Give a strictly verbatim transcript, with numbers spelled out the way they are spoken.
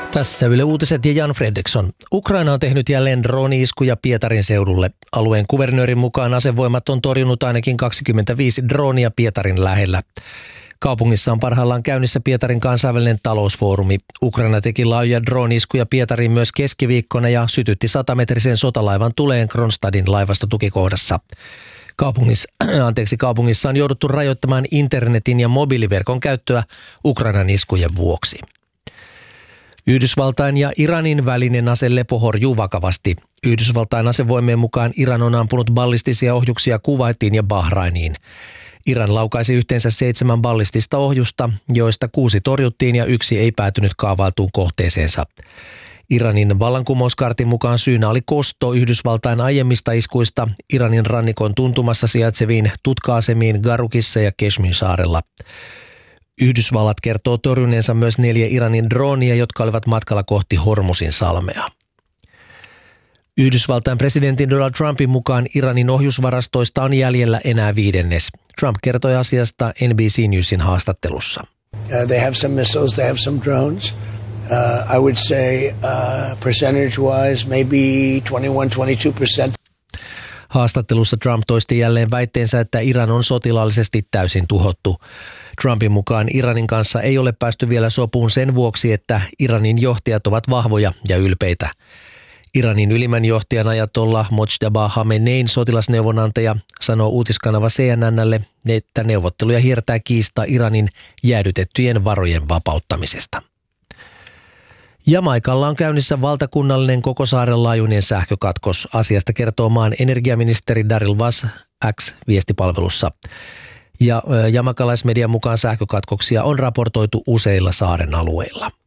Tässä Yle Uutiset ja Jan Fredriksson. Ukraina on tehnyt jälleen drone-iskuja Pietarin seudulle. Alueen kuvernöörin mukaan asevoimat on torjunut ainakin kaksikymmentäviisi droonia Pietarin lähellä. Kaupungissa on parhaillaan käynnissä Pietarin kansainvälinen talousfoorumi. Ukraina teki laajoja drone-iskuja Pietariin myös keskiviikkona ja sytytti satametrisen sotalaivan tuleen Kronstadin laivastotukikohdassa. Kaupungissa, anteeksi, kaupungissa on jouduttu rajoittamaan internetin ja mobiiliverkon käyttöä Ukrainan iskujen vuoksi. Yhdysvaltain ja Iranin välinen aselepo horjuu vakavasti. Yhdysvaltain asevoimien mukaan Iran on ampunut ballistisia ohjuksia Kuwaitiin ja Bahrainiin. Iran laukaisi yhteensä seitsemän ballistista ohjusta, joista kuusi torjuttiin ja yksi ei päätynyt kaavailtuun kohteeseensa. Iranin vallankumouskartin mukaan syynä oli kosto Yhdysvaltain aiemmista iskuista Iranin rannikon tuntumassa sijaitseviin tutka-asemiin Garukissa ja Keshmin saarella. Yhdysvallat kertoo torjuneensa myös neljä Iranin droonia, jotka olivat matkalla kohti Hormusin salmea. Yhdysvaltain presidentin Donald Trumpin mukaan Iranin ohjusvarastoista on jäljellä enää viidennes. Trump kertoi asiasta N B C Newsin haastattelussa. Uh, they have some missiles, they have some drones. Uh, I would say uh, percentage-wise maybe twenty-one to twenty-two percent. Haastattelussa Trump toisti jälleen väitteensä, että Iran on sotilaallisesti täysin tuhottu. Trumpin mukaan Iranin kanssa ei ole päästy vielä sopuun sen vuoksi, että Iranin johtajat ovat vahvoja ja ylpeitä. Iranin ylimmän johtajan ajatollah Mojtaba Khamenein sotilasneuvonantaja sanoo uutiskanava C N N:lle, että neuvotteluja hiertää kiistaa Iranin jäädytettyjen varojen vapauttamisesta. Jamaikalla on käynnissä valtakunnallinen koko saaren laajuinen sähkökatkos. Asiasta kertoo maan energiaministeri Daryl Vass X-viestipalvelussa. Ja jamaikalaismedian mukaan sähkökatkoksia on raportoitu useilla saaren alueilla.